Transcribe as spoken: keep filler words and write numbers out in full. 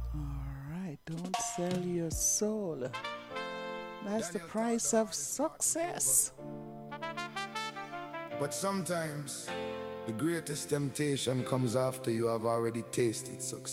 Alright, don't sell your soul. That's the price of success. But sometimes the greatest temptation comes after you have already tasted success.